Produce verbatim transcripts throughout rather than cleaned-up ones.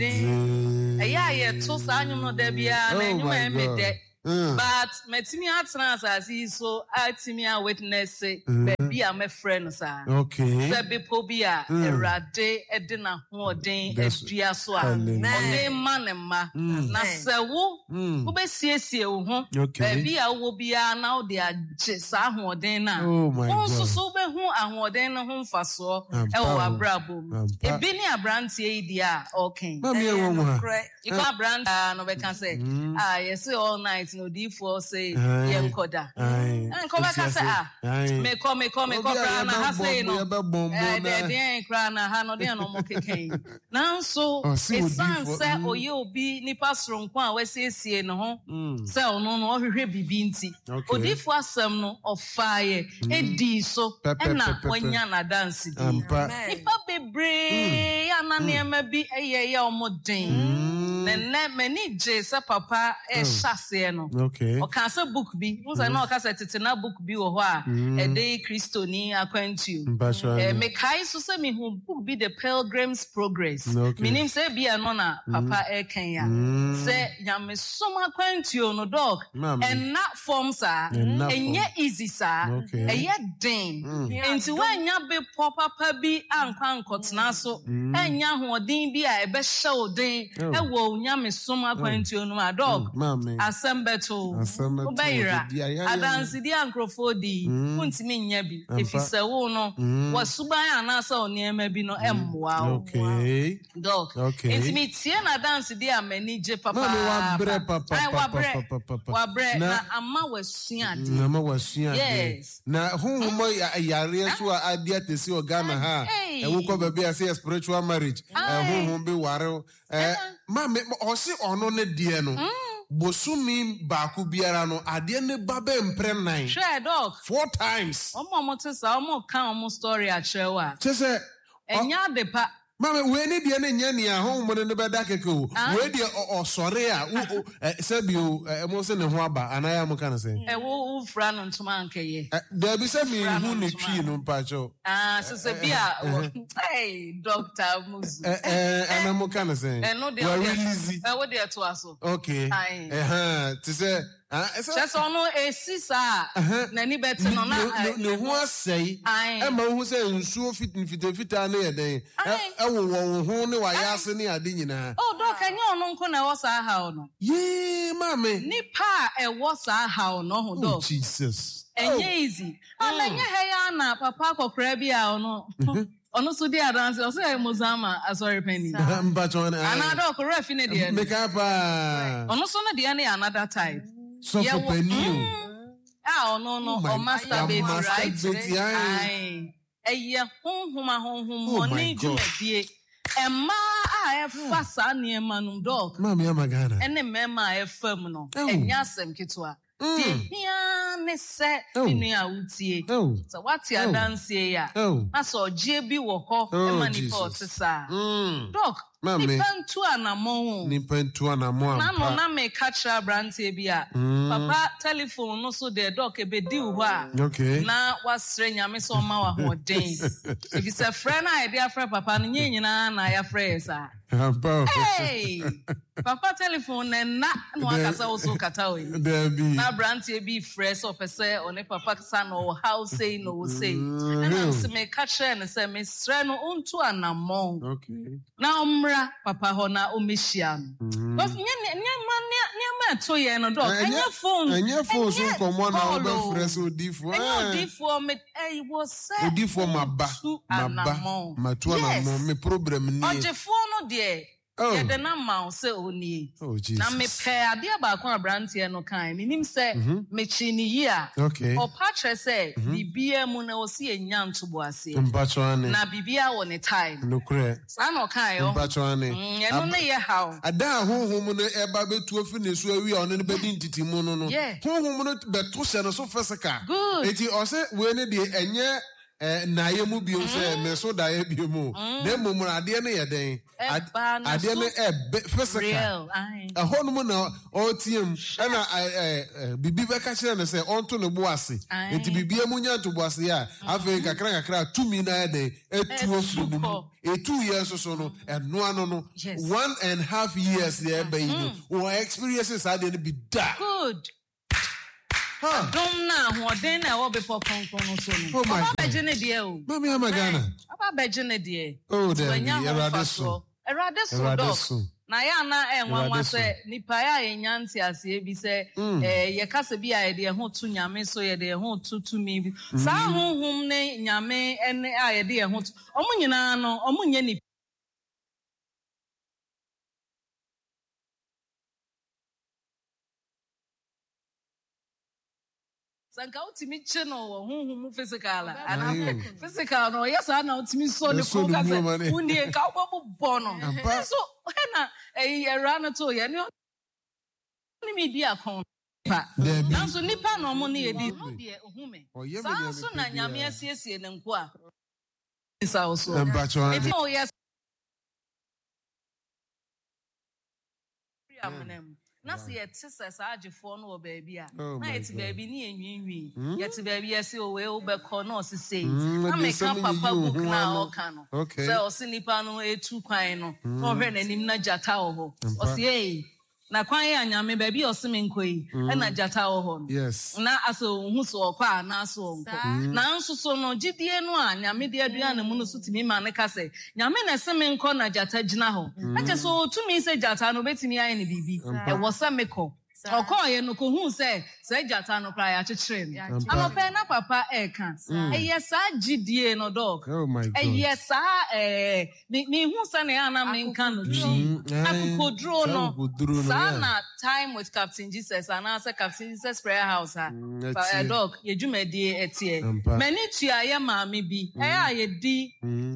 Yeah, yeah, two sanyu no debia na nyuma me de. But metimi atena asasi so atimi a witness baby a me friend sa. Okay. Se bepo bi a erade e de na ho den adua so a. One man ma na se wo wo be siesie wo ho. Baby a wo bia na wo de age sa ho den na. Won so so be hu ahoden no ho mfaso e wo abrabo. E bi ni abrantie yi dia okay. Mami e wo ho. You can brand no be can say ah yes all night no D four say yenkoda and come back and say ah me come me come me come brand na ha say no eh de de kra na ha no de no mo keken now so e san say oye obi nipa soronko a we siesie no ho say ono no ohwehwe bibi nti odi fo asem no of fire e di so e na onya na dance di nipa bebre ya na ne ma bi eye ya omoden Nene many J sa papa e shase no. Okay. O can say book bi. Who say no ka say tete book bi wo ho a e dey Christo ni akwantu. Eh me kai so say me hu book bi the Pilgrim's Progress. Meaning say bia no na papa e kan ya. Say nyame som akwantu no dog. And not form sa. Enye easy sa. E ye den. Enti wanya be papa bi ankwa nkotena so. Enya hoden bi a e be hye den. E wo nyame som akwantu no ma dog asembeto obeira adansi di ankrofo di untimi nya bi efise wo no wasuban anasa oniema bi no emmoa okay dog intimi tie na dance di amani je papa wa bre papa papa wa bre na ama wasua di na ama wasua yes na huhumo yare so ade atesi ogana ha e wo ko baby say spiritual marriage e huhum bi ware eh Mama, osi ono ne die no. Bosumi baku biara no ade ne babe mpre nine. Sure dog. Four times. Omo mo tesa omo kan omo story a chewa. Chese enya de pa. Mama, we ni die ne nya nia ho mo ne beda keke o. We die osore a sabi o mo se ne ho aba anaya mo kan se. E wo wo fra no ntoma nkeye. There be say me hu ne twi no mpacho. Ah, so se bia hey Doctor Muzu. Eh eh ana mo kan se. E no de. We release. E wo de to aso. Okay. Eh ha, to say just ono esisa na ni beti no na ne ho asai e ma hu se nsuo fit fit fit na ye den e wo wo ho ne wa yase ne ade nyina oh do ka nya ono nko na wo sa ha ono ye mame ni pa e wo sa ha ono ho do Jesus enye easy ana nya he ya na papa kokra bi a ono ono so dia dance o say mozama asori penny mbacho na another okra fi ne dia make up ono so no dia na another type so for penny ah no no o master baby right ai eye honhoma honhom money jumedie emma a e fa sa ne manum dog mama ya magana ene mema e fam no enya asem kitwa Tia ne se inu a utie. So what ya dance ya? Na so je bi wo ho e mani pot sa. Dog. Ni pantu anamo. Ni pantu anamo. Na no na me catch brand e bi a. Papa telephone no so de dog e be di wo a. Okay. Na wasre nyame so ma wa ho den. If it's a friend I dey friend papa no nyina na ya friend sa. Hey. Papa telephone na no akasa wo so kata we. Na brand e bi fresh of say on papa sa no house say no say. Na so me catch and say me sre no unto anamo. Okay. Na umra papa ho na omehia no. Cuz nya nya ma to ye no dog. Anya phone. Anya phone so komo na obe fresh odifo. Anya odifo me eh was say. Odifo maba. Maba. Matu anamo me problem ni. Ojefo no de Oh. Yeah, the number say oni. Oh Jesus. Na me pe ade ba kwa brantie no kan. Minim say me chini yia. Okay. O patre say bibia mu na osi enya ntobo ase. Mpacho ane. Na bibia wo ne time. No kure. Sa no kan yo. Mpacho ane. Mm, eno na ye how. Ada honhom no eba betu afi ne so awi ono ne bedi ntiti mu no no. Honhom no beto se no so fesika. Good. Eti o se we ne de enye eh na ye mu bio say me so da ye bio mu na mum ade ne ye den ade ne e physical a honum na o tiem na bibi be ka kire ne say onto ne bo ase enti bibi mu nya to bo ase ya afi kakra kakra tumi na ye den etu ofru mu e two years so no eno ano no one and a half years there be you o experiences ade ne bi da good. Huh. Don't know what then I will be for Concon. Oh, my God. Mammy, I'm a Ghana. About Bejane, dear. Oh, there you are. A rather so. Nayana and one was a Nipaya and Yancy as he say, eh, Yakasabi idea who to Yame so ye de who to to me. Some whom ne Yame and idea who Omunyanano, Omunyani. Sanka utimi cheno hu hu physical and physical no yes I know utimi so the focus undi e ka obo bono so na e rana to ye ni mi dia kon pa na so nipa no mo ne edi no de ohume sa so na nyame asiesie ne nko a isa also eti o yes na se yet sisa sa agefo no baby a na yet baby ni enwinwi yet baby yesi o we obekọ na osise na me kan papa book na o kan no se o sinipa no etu kwan no no hwe nanim na jata o ho o se eh na kwan ya nyame baby o se me nkoi e na jata o ho yes na aso hu so okwa na aso nko na nso so no gidie no a nyame de adua na mu no so timi ma ne ka se nyame na se me nko na jata gina ho ache so tumi se jata no betimi aye ne bibi e wo se me ko okoye no ko hu se se jata no kra ya chechire ni anope na papa e kan e yesa gidie no dog e yesa eh ni hu se na na me kan no twi akukodro no sana time with Captain Jesus and answer Captain Jesus prayer house ha dog ye dwumadi etie mani tua ye maame bi e ya ye di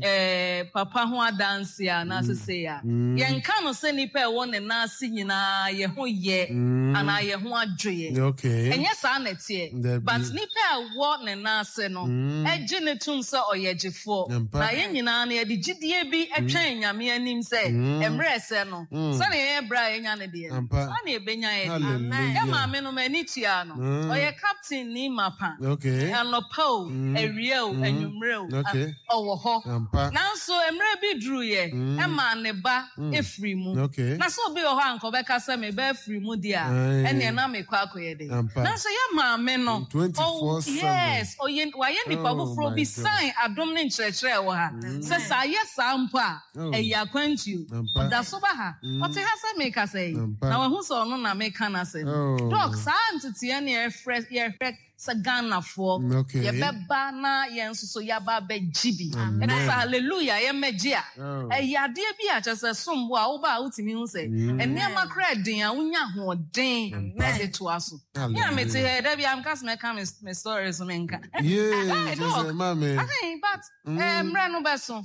eh papa ho adanse ya na sese ya ye nka no se nipa e wo ne na ase nyina ye ho ye ana ye ho adwoye okay enye sa na tie but nipa e wo ne na ase no e gi ne tum se oyegefo na ye nyina na ye di gidie bi etwen nyame anim se emre se no se na ye bra ye nya ne de na ebenya ye amen ya maame no mani tua no oye captain ni mapa okay anopo ewieo enwumreo owo ho nanso emre bi duru ye e ma ne ba efri mu na so bi o ho anko be ka se me ba efri mu dia ene na me kwa akoye de nanso ya maame no oh yes oye wa ye ni pa bofro bi sign adom ne nkyerɛkyerɛ wo ha se sa ye sa mpo a e ya kwantu oda so ba ha o te ha se me ka se na wa hu so no na me kana se dog sa ntete ne e fresh ye fresh sagana for ye beba na ye nsoso ya ba be jibi e na hallelujah ye megia e yade bi a chese sombo a wo ba utimi hu se ene makra den a unya hoden na de to aso ya me te he da bi am kas me come me stories me nka yeah just mama okay but em re no beso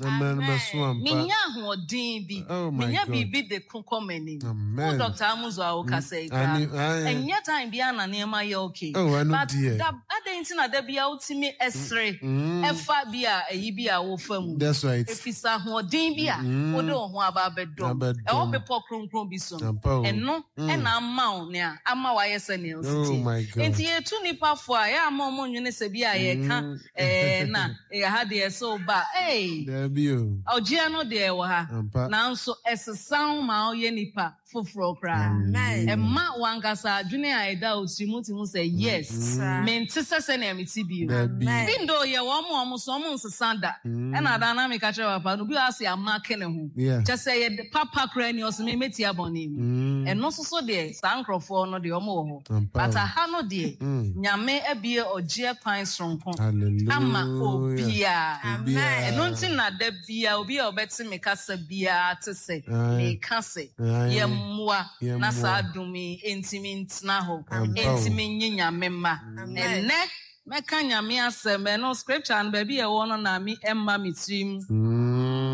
me nya hoden bi me nya bibi de kokomani o doctor amuzo a wo ka say enya time bi ana na ma ye okay but da adentin na da bia utimi esre efa bia eyi bia wo famu that's right efisa hodin bia wo de ho aba bedo e wo be pokronkron bi so eno e na ama ne a ama wa yese ne city enti etu nipa fo a ya ama mo nwene se bia ye ka eh na e ha de so ba eh da bio ogia no de wo ha na nso esesan ma o ye nipa foforo kra emma wangasa adwene a eda osimuti mu say yes menti sese na emiti bi bindo ye wo mo mo so mo nsesanda e na dynamic a chere papa no bi ase amake ne ho je say ye papa kra ni oseme meti abone mi eno so so de sankrofo no de omo ho but ha no de nyame abie ogie kwan sonko ama obia eno nti na da bia obi a obeti me kasa bia te se me kase ye mwa na sa dumi entimi ntna ho entimi nyinya memma enne meka nyame asem no scripture an ba bi e wo no na mi emma mitrim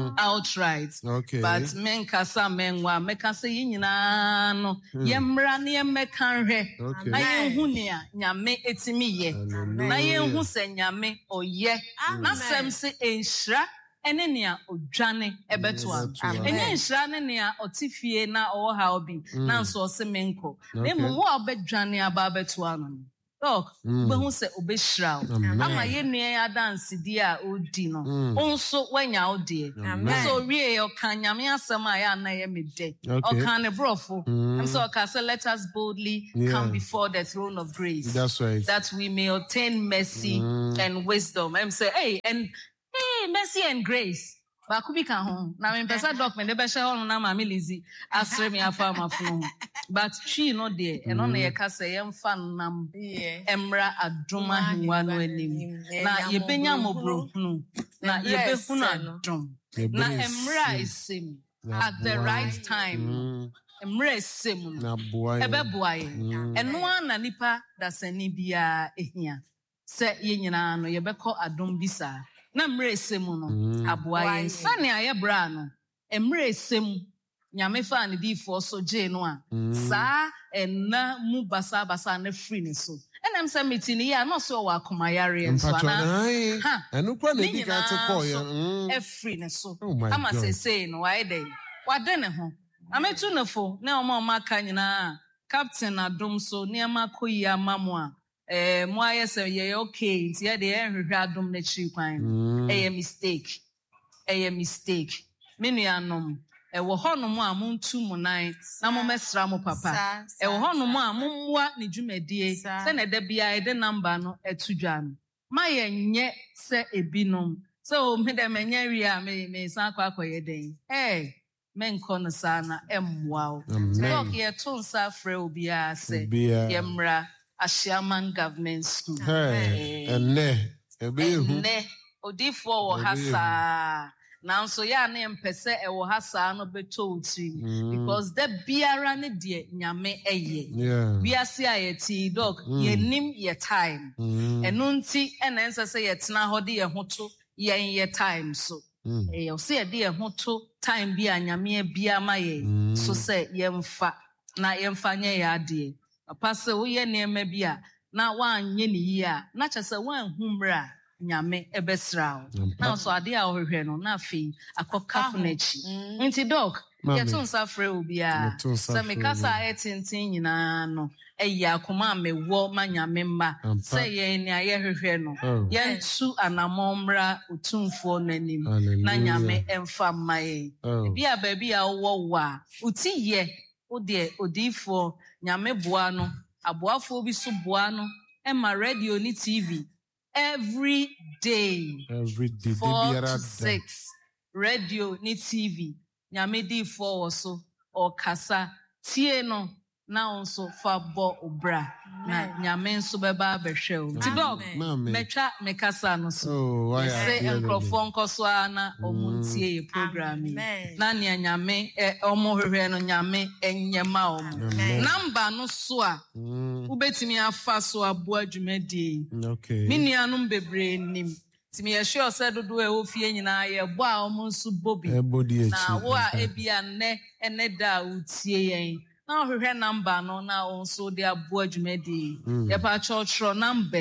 mm. outright. Okay. But men kasa men wa me kasa yinina no yemra ne yemeka hwe. Na yenhu ne a nyame etimi ye. Na yenhu se nyame oye. Na sem se enhra ene nea odwane ebeto a. Enye enhra ne nea otifie na owo ha obi. Na nso ose menko. Na mu wo obedwane aba beto ano. Dog, mm. But who said obeshra? Ama ye nua dance di a odi no. Onso wanya odi. So rie o kan nyame asem a ya na ye mede. O kan ne brofo. And so I say let us boldly yeah. come before the throne of grace. That's right. That we may obtain mercy mm. and wisdom. I'm say hey and hey mercy and grace. Ba kubi kan ho na me pesa document de be share ho na ma me lazy asre me afa mafunu but she no there e no na ye ka say yem fa nam emra adoma hinwa no anim na ye benya mobro hunu na ye be hunu adom na emra isim at the right time emra isim na boy e be boy eno na nipa da sani bia ehia se ye nyina no ye be ko adom bisa na mre esem no aboa ye sane aye bra no emre esem nyame fa ne difo so je no a saa enna mu basa basa na free ne so enam se meeting ya no so wa komayare enso ana ha enu kwa na di ka te call ye e free ne so ama se say no why dey wade ne ho ametu ne fo na o ma o maka nyina captain adom so ne amakoyi amamu a Eh, mo ayese ye okay nti ye de ehwehwe adom na chiri kwan eh mistake eh mistake me nuanom eh wo honom a montu mu nan na mo mesra mo papa eh wo honom a mommoa ne dwumadie se na da bia e de number no etudwa no ma ye nye se ebinom so me de menye wi a me me san kwa akoye den eh men kono sana emwa o talk ye to nsa frɛ obi a se yemra Ashaman Government School. Hey, and ne, ne, odifo wo hasa. Now so ya na empese e wo hasa no beto uti because the biara ne de nyame eye. Yeah. Biase ayeti dog ye nim ye time. Eno nti e na ense se ye tena ho de ye hoto ye ye time so. E o se ye de ye hoto time bia nyame bia ma ye so se ye mfa na ye mfa nye ya de. Pase wo ye nema bia na wanye ne yi a na kyese wan humra nyame ebesra na so ade a ohwehwe no na afi akokafo na chi nti dog ye to nsa frɛ obi a se me kasa etintin nyina no eya akoma mewo ma nyame mma se ye ne aye hwehwe no ye ntu anamomra otumfo nanim na nyame emfa mmaye bia ba bia wo wa uti ye ode odifo nyame boa no aboafo bi so boa no e ma radio ni T V every day every day four to six radio ni T V nyame difo wo so o kasa tie no na onso fa bo obra na nyame nso beba behwe o ti dog metwa mekasa no so say enkrofon koso ana omuntie ye program na ne nyame omo hwehwe no nyame enyema o number no so a ubetimi afa so abo adwumadi okay me nuanom bebre nim timi ye sure say dodo e ofie nyina ye bo a omo nso bobi na wo a ebia ne ene da utie yen na hwehwe number no na onso de abo adwumadi ye pa chotro number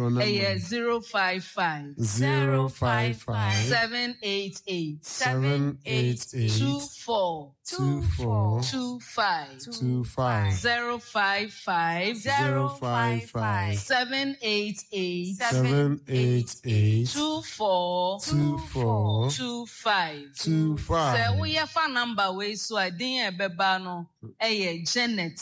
e zero five five zero five five seven eight eight seven eight eight two four two four two five two five zero five five zero five five seven eight eight seven eight eight two four two four two five two five. Se we ye fa number we so adin e beba no eye Janet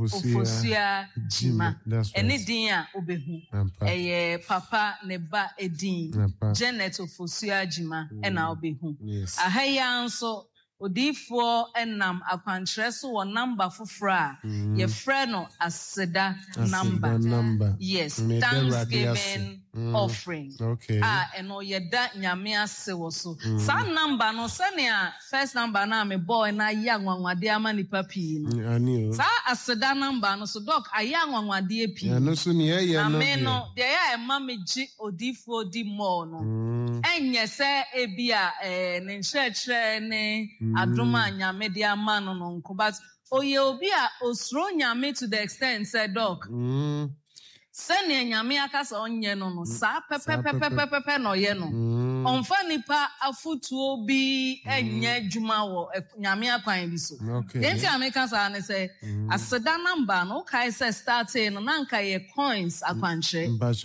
Ofosua Jima eni din a obehu eye papa ne ba edin Janet Ofosua Jima e na obehu ahaya nso odifo enam akwankyerɛ so wɔ number foforo a ye frɛ no aseda number yes Thanksgiving mm. offering. Okay. Ah, eno yeda nyame ase wo so. Sa number no se ne first number na me boy na ya nwanwade ama nipa pii no. Ani. Sa aseda number no so doc aya nwanwade pii. Ya no so ne ya no. Ame no de ya ema meji odifo di more no. Enye se ebia eh ne nchechre ne adoma nyame de ama no no nko but oye obi a osro nyame to the extent said doc. Mm. Sene nyame akasa onye no no sa pepepepepepe no ye no onfa nipa afutuo bi enye dwuma wo nyame akwan bi so enti ameka sa ne se aseda number no kai se starting no nanka ye coins akwanche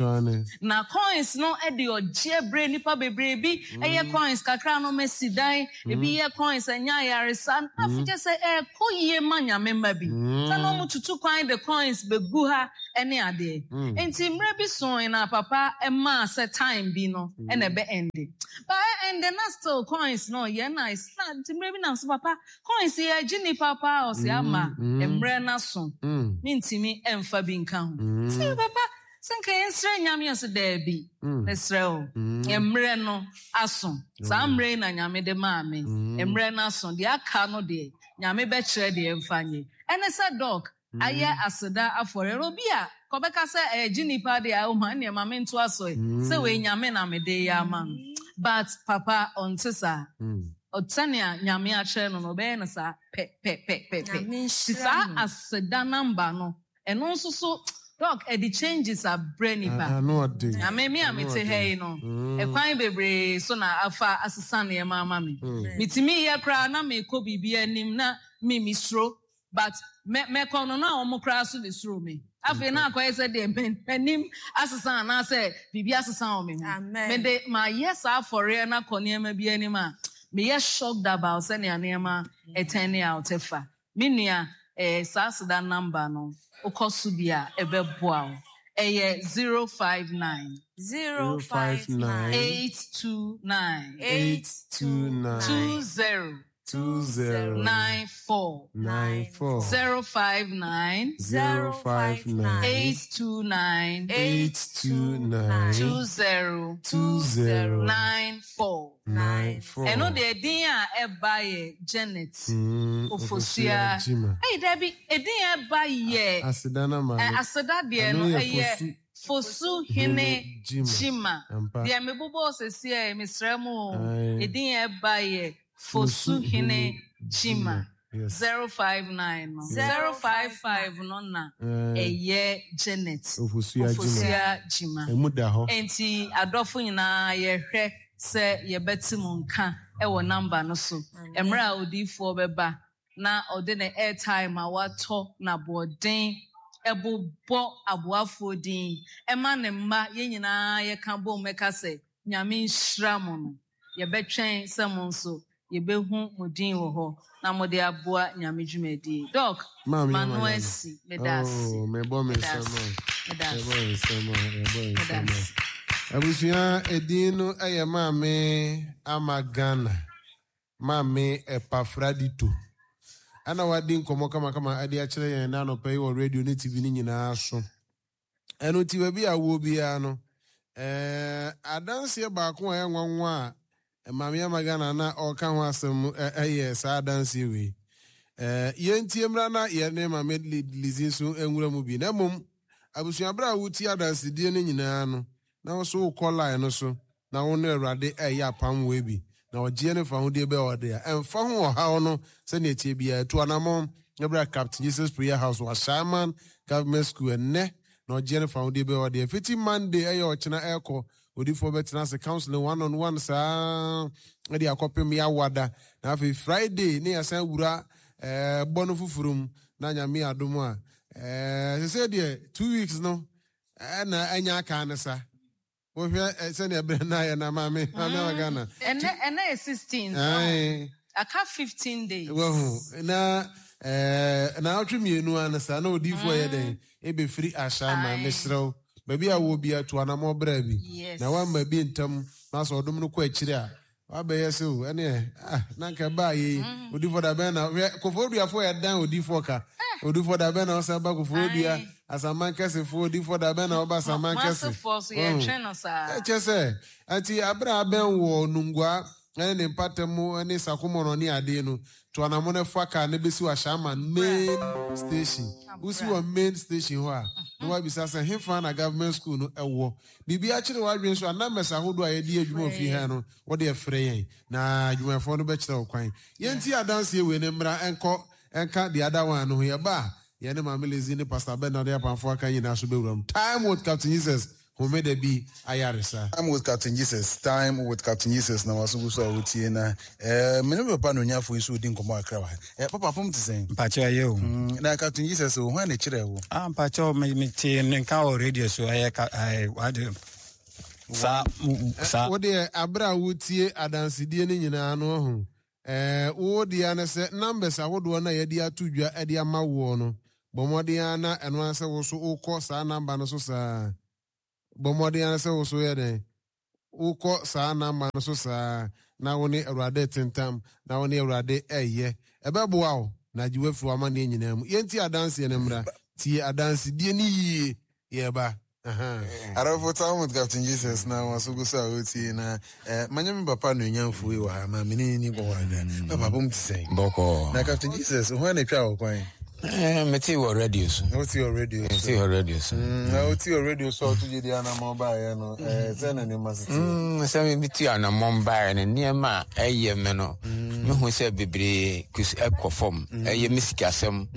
na coins no e de oje bre nipa bebre bi eye coins kakra no mesidan e bi ye coins enya yaresa afuje se e koye ma nyame ma bi sa no mututu kwan the coins begu ha ene ade enti mre bi so na papa ema se time bi no e na be ending but and then still coins no ye nice na enti mre bi na so papa coins ye gini papa o se ama emre na so mi ntimi emfa bi nka ho se papa sanka ensre nyame so da bi nesre o emre no aso sa mre na nyame de ma me emre na so de aka no de nyame be kire de emfanye ene se dog aye aseda afore robia kobeka se eh jinipa de a o man ne mame nto aso se we nyame na me de ya ma but papa ontisa otania nyame a kire no no be na sa pe pe pe pe pe sa aseda number no eno nso so dog e the changes are brainy ba nyame me amete hey no e kwan bebre so na afa asesa na ma ma me mitimi ye kra na me ko bibia anim na me misro but me me kono na omo kra so de sro me afi na akoye se de anim asesa na se bibia asesa o me me de my yes afore na konema bi anim a me ye shocked about se ne anema etene out efa me nua eh sasida number no okosubia ebeboa eye zero five nine zero five nine eight two nine eight two nine two zero two zero nine four nine four zero five nine zero five nine eight two nine eight two nine two zero two zero nine four nine four. Eno de din a eba ye Janet Ofosia. Hey Debbie, edin eba ye aseda na ma aseda de no eye Fosu hine Jima. De me bobo sesi e misremu edin eba ye Fosu hine Jima. zero five nine no zero five five no na eye Janet Ofosia Jima. Emuda ho. Enti adofo nyina ye hwe se ye beti mu nka e wo number no so emra odifo beba na ode ne airtime a wato na boden ebo bo aboafo din ema ne mma ye nyina ye ka bo meka se nyame nhira mo no ye betwen se mo nso ye behu modin wo ho na mode aboa nyame dwumadi doc manu asi medas oh me bo me sama me bo me sama me bo me sama abusia edino eye maame amagana maame Epafradito ana wadi nkomo kama kama ade a kire yen na no pay wo radio ne T V ni nyina so eno ti ba bi awo bia no eh adanse ba ko e nwanwa a maame amagana na o ka ho asem eye sa adanse we eh yentie mra na ye ne maame lizin so enwura mu bi na mom abusia bra wuti adanse die ne nyina no na so call no so na won Awurade eya pam we bi na ogie ne fa ho de be ode a emfa ho ha no se ne tie bia to anamo Ebra Captain Jesus Prayer House wa Shaman Government School enne na ogie ne fa ho de be ode fifty Monday eya ochina eko odifo betina se counseling one on one sa e de akopem ya wada na fe Friday ne yasan wura eh bono fufurum na nyame adom a eh se se de two weeks no na anya aka ansa we say na be na ya na mame na Ghana and and sixteen ai aka fifteen days well na eh na otwemi enu ansa na odifo ye den e be free asha na mesrew baby a wo bia to anamo bra bi na wa ma bi ntam na so odom no kwa akire a wa be yese o ene ah na nka ba ye odifo da be na kofoduafo ya dan odifo ka odifo da be na o sa ba kofoduafo Asamanka for di for da ben na oba Asamanka se. Force ye twen no sa. Eche se anti abra ben wo nungwa ene mpatemu ene sakumo ni ade no to anamone faka ne besi wa Shaman main station. Usi wa main station ho a no wa bisa se hefa na government school no ewo. Bibi a kire wa dwen so anamesa hodo a ye di adwuma fi ha no wo de frɛ yen na adwumafo no be kire okwan. Yenti adanse we ne mra enko enka the other one no ye ba ye ne mamelezi ne Pastor Bernard Apanfo aka yina so bewuram. Time with Captain Jesus who made a be ayaresa. Time with Captain Jesus. Time with Captain Jesus. Na wasugu so awuti na eh me no papa no nyafo isu di nkomo akra. Eh papa pom te sen. Pacha ye o. Na Captain Jesus o hwan na kire wo. Ah pacha me me tie nka o radio so aye ai wade. Sa sa wo de abra wutie adansidie ne nyina no ho. Eh wo de ana se numbers awodo na ye de atudwa e de amawo no. Bomode ana eno anse wo so ukọ sa number no so sa. Bomode ana se wo so ye den. Ukọ sa number no so sa na woni Awurade tentam na woni Awurade eye. Ebeboa o na jiwe fu ama ne nyina mu. Yenti adanse ye ne mra. Tie adanse die ni yie ye ba. Aha. Arafo Time with Captain Jesus na wasugu so awuti na eh manyame papa no nyamfo yi wa ha ma meni ni bo wa da. Papa bom te sen. Boko. Na Captain Jesus hwan na twa wo kwan. Eh, me see your radio so. What's your radio? Me see your radio so. Mm, what's your radio so to jidi ana mobile ya no. Eh, zena ni masiti. Mm, so me biti ana mobile na niema eye me no. Me hu se bebre kus ekofom. Eye misikasem.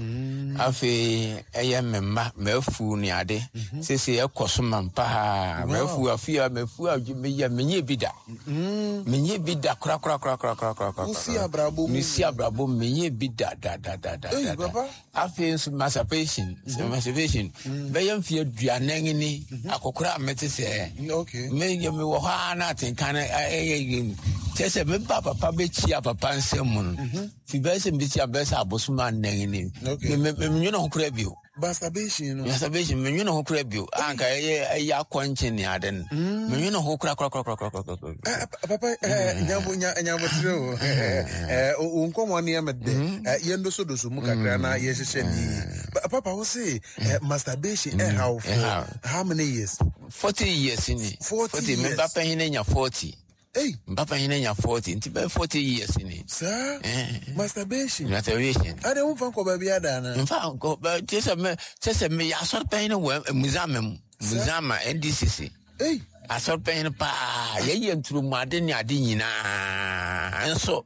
Afi eye memma mefu ni ade. Sese ekoso mampa ha. Mefu afia mefu adwuma ye menye bida. Menye bida kra kra kra kra kra kra. Usi abrabo. Misi abrabo menye bida da da da da. Eh, papa. After masturbation, masturbation. Bayam fear Dianangini, Akokra Metis. Okay. May me wahana think can I test a papa pabichi papa Simon. Fibes and Bitia Bessa Bosman Nangini. Okay. You know who crab you. Masturbation. Masturbation, you know who crab you. Anka a ya quanchin yaden. You know who crack crack crack crack crack. Papa, Yabunya and Yabu. Eh, Uncommon Yamade, Yendo Sodosu Mukakrana, yes, Papa will say masturbation, eh, how how many years? Forty years in it. Forty years. Papa in your forty. Hey, Papa in your forty, into forty years in it. Sir, masturbation. Masturbation. I don't think of baby Adana. In fact, but just a me, just a me, I saw pain away, Muzamem, Muzama, N D C C. Hey, I saw pain pa, ye and through Madenia Dina, and so,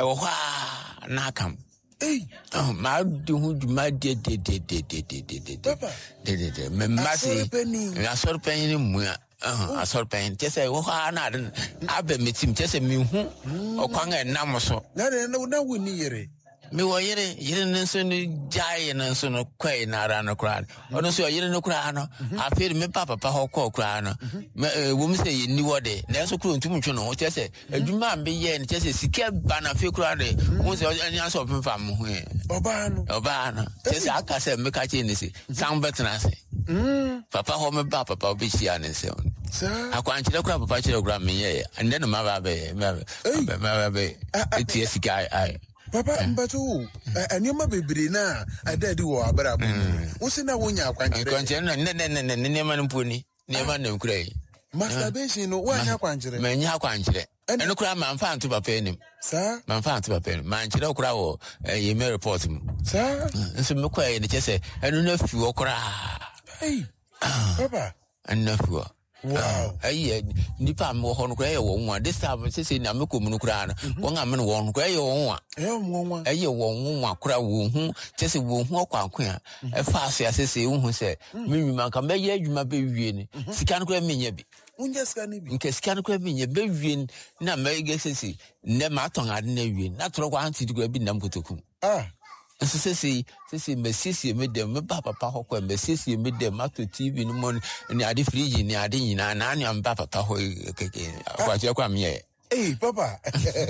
oh, Nakam. Hey, oh, my dude, my dear, dear, dear, dear, dear, dear, dear, Papa, dear, dear, dear, Massy, I saw pain. I saw pain. Just say, oh, I don't. I bet me team. Just a me who or Kwanga and Namaso. No, no, no, we need it. Me were you didn't send giant and son of quay not on a crowd. Or no, so you didn't know crano. I feel me papa, papa, call crano. Women say you knew what day. There's a crew too much, you know. Just say, a demand be yen, just a secure banner, few crowd. Who's any answer from family? Obano, Obano. Just I can say, make a change. Sound better than I say. Papa, home, papa, papa, be she and so. Sir, I can't tell a papa, gram me, and then a mother bay, mother bay. It's a guy, I. Papa, but oh, and you might be brina. I did you are, but what's in a winner? I can't tell never pony, never no cray. Masturbation, no one quantity. Man, ya quantity. And no crime, man found to pay him. Sir, man found to pay him. Man, you know, crow, you may report him. Sir, and so McQuay, the chess, I don't know if you cry. Hey, Papa, and no. Wow. Ay, Nipa mo hon kra ye won this time say na mekom no kra no won amen won kra ye won a eh won eh ye won won kra wo hu chese wo hu akwanko a e fa aso asese wo hu se menwuma ka me ye adwuma be wie ni sika no kra menya bi unja sika ni bi nke sika no kra menya be wie na me ge sesi ne ma ton ade na wie na toro kwa anti kra bi nam kotoku ah so sesi sesi me sesi me dem me papa papa hokwa me sesi me dem ato T V no mon ni ade fridge ni ade nyina na anya me papa papa ho keke akwa che kwa me eh papa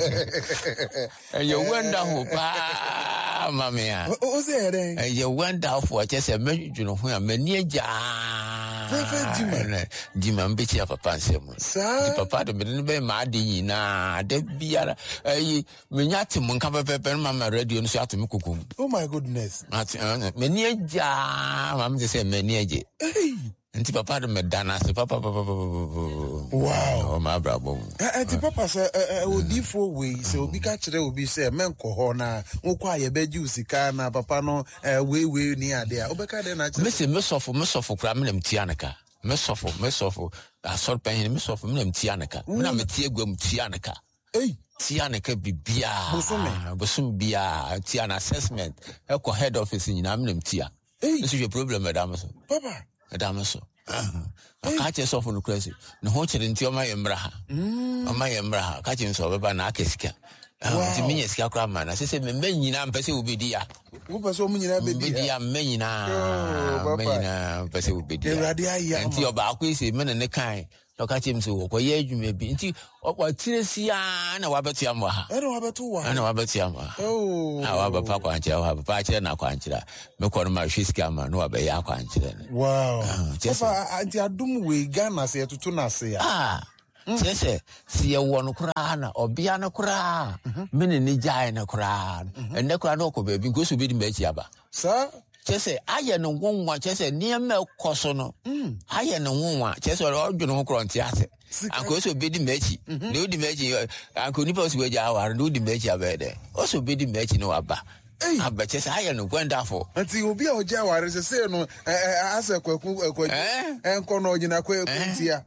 eh you wonderful pa mama ya o se ere eh you wonderful che se me dwuno ho ya me ni agya Prophet Jima. Jima mbechi papa nsem. Sir. Papa de me be ma de nyina de biara. Eh menyate mo nka pepe na ma radio no so ato me kokom. Oh my goodness. Me ni agya, ma me say me ni agye. Hey. Nti papa de me dana se papa papa papa. Wow. Oh my brabo. Eh nti papa say eh odi fo we say obi ka kire obi say menko ho na nkwa ye beji usika na papa no we we ni ade a obeka de na kire. Me say me sofo me sofo kra me nam tianaka. Me sofo me sofo asor pen me sofo me nam tianaka. Me na me tie gwam tianaka. Hey. Tianaka bibia. Bosome. Bosome bia tiana assessment. E ko head office nyina me nam tia. Hey. This is your problem madam so. Papa. Madam so. Ka che sofo no krasi. No ho kire nti o ma yemra ha. O ma yemra ha. Ka che nso beba na akesika. Nti me nyesika kra ma na se se me nyina mpese obedi ya. Wo pese o nyina bedi ya. Bedi ya me nyina. Me nyina mpese obedi ya. Nti o ba akwa ise me ne ne kan. Loka che mse wo ko ye adwuma bi. Nti o kwa tiresia na wabetu ya mo ha. E na wabetu wa. Na wabetu ya mo. Oh. Ah wa papa kwa nchira wa papa che na kwa nchira. Me ko no ma hwisika ma no abe ya kwa nchira. Wow. Papa anti adum we Ghana se tutu na se ya. Ah. Chese si ye wonu kura na obia na kura. Me ne ni jai na kura. Enne kura no ko be bi go so bi di mechi aba. Sir Chese aye no nwonwa chese niam ekoso no. Aye no nwonwa chese o dwunu ho kro ntia ase. Anko so be di mechi. Ne odi mechi anko ni pa so we ja aware ne odi mechi abede. O so be di mechi no aba. Hey, I bet you say no wonderful. Until you be a Jawar is say no as a quick and corner in a quick here.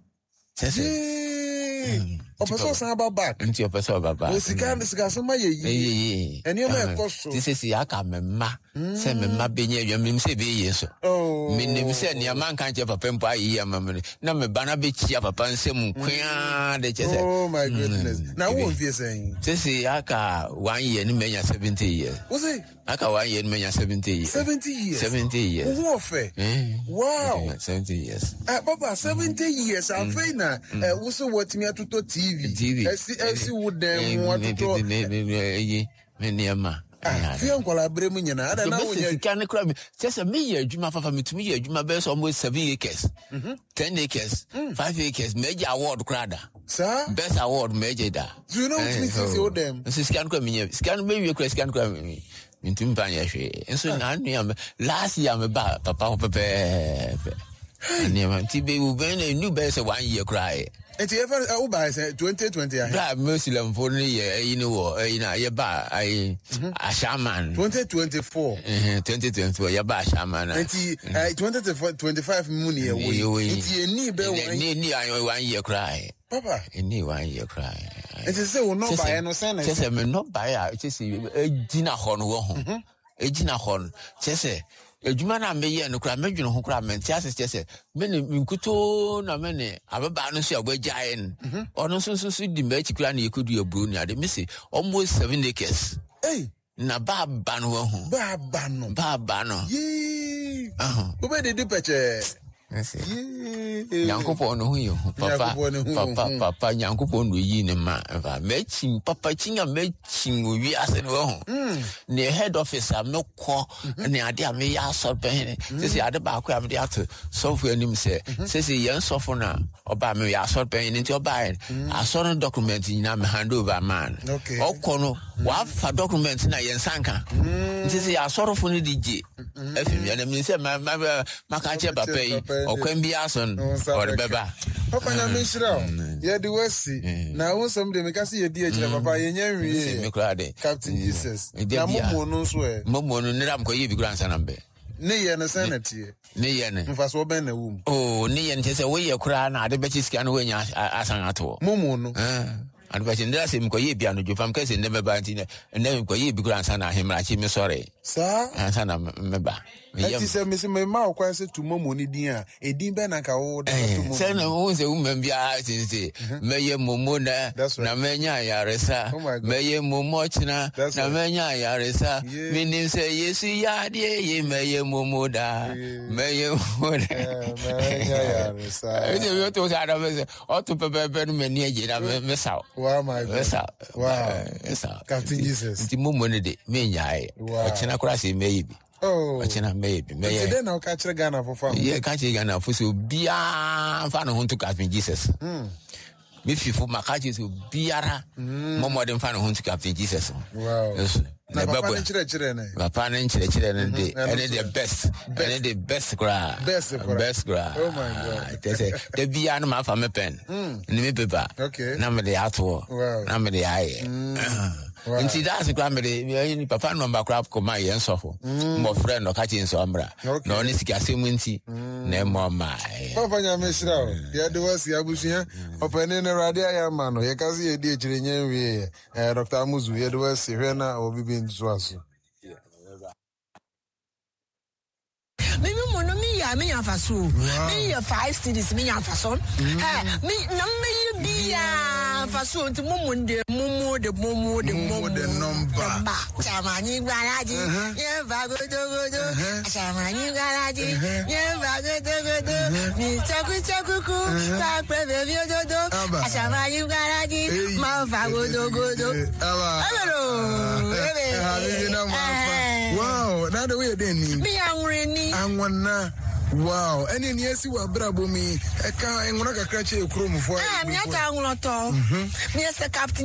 Of a source about back into your person about back. She can't discuss my ye. And you may cost. This is Yakam, ma. Send me my being your mim say yes. Oh, mean, said your man can't have a pempa here, mammy. No, me banner bitch of a pansem queen. Oh, my goodness. Now, what you saying? Sissy Aka one year and many seventy years. Was it? Aka one year and many seventy years. Seventy years. Seventy years. Warfare. Wow. Seventy years. Papa, seventy years. I'm fine now. Also, what me to T V. T V. I see, I see what them want to talk. Ah, fion collaborate me na. I don't know when you can cry me. Just a me year, Juma for me to me, Juma best almost seven acres, ten acres, five acres, major award crowd. Sir, best award major da. Do you know what me say all them? This scan cry me. Scan maybe you scan cry me. Into Mpanya she. And so now last year I'm about papa pepe. And you T B will be a new best one year cry. And you ever oh by twenty twenty I Muslim for year, you know, you know, you buy a shaman. Twenty twenty four. Twenty twenty four, you buy shaman. And twenty twenty five money away. It's a knee bell one year cry. Papa, a knee one year cry. It is so not by no sense. Just a not by a dinner horn. A dinner horn. Just say. Ejuma na me ye no kra medwunu ho kra me ntia sese sese me ne nkuto na me ne ababa no so agbajae n ono so so so di mechi kra na yekudu ebru ni ade me say almost seven acres. Hey, na baba no ho baba no baba no ye ah wo be de peche Nyankopon no hu papa papa papa Nyankopon no yi ne ma va mechi papa chinya mechi wi ase no ho ne head officer me ko ne ade a me ya so pen se se ade ba ko am de ato software nim se se se yen sofo na oba me ya so pen nti oba aso no document nyina me hand over man okọ no wa fa document na yen sanka nti se ya sorofo no dije afim ya na me se ma ma ka che papa yi okwan bi ason or beba papa na me shira ye di wesi na won some de me ka se ye di ejira papa ye nya wi me kra de Captain Jesus na momo no so e momo no ni ram ko ye bi kra nsa na be ne ye na sanity ne ye ne mfa so ben na wum oh ne ye nche se we ye kra na ade be chi sika no we nya asan ato momo no eh and but in that same ko ye bia no jo fam ka se ne me ba nti ne ne ko ye bi kra nsa na hemra chi me sorry sa ansa na me ba ati se me se me ma okwa se tu momo ni din a edin be na ka wo da tu momo se na wo se umma bia sinse me ye momo na na me nya yaresa me ye momo china na me nya yaresa minim se yesu ya de ye me ye momo da me ye momo da me nya yaresa ese yo to sa da me se o to pepe pe no me ni eje na me sa wow my god sa wow sa Captain Jesus nti momo ne de me nya e o china kura se me yi bi Oh. Ochina maybe. Maybe. Then I'll catch the Ghana for fun. Yeah, catch the Ghana for so bia fan on to Captain Jesus. Hmm. Me fifu makaji so biara mo modern fan on to Captain Jesus. Wow. Yes. Na papa ne chire chire ne. Papa ne chire chire ne de. And the best. And the best gra. Best gra. Best gra. Oh my God. They say the bia no ma fa me pen. Ni me paper. Okay. Na me de ato. Wow. Na me de aye. Wow. Nti that's gra me de papa no mba crap ko ma yen sofo. Mo friend no catch in so ambra. No ni sika semu nti. Na mo ma. Papa nya me shira o. Ya de wasi abusia. Opene ne radio ya ma no. Ye kasi ye di chire nyen wi. Eh Doctor Amuzu ye de wasi hwe na obibi nzuaso. Maybe mono me ya me ya faso. Me ya five cities me ya faso. Eh me na me bia faso nti momo de momo de momo de momo de number. Chamani garaji. Ye va go do go do. Chamani garaji. Ye va go do go do. Mi chaku chaku ku. Pa preve vi do do. Chamani garaji. Ma va go do go do. Aba. Hello. Wow, now the way they need. Me angry ni. Angwana. Wow, any niesi wa brabo mi. Eka engona kakra che ekro mufo. Ah, mi ata anglo to. Mi ese captain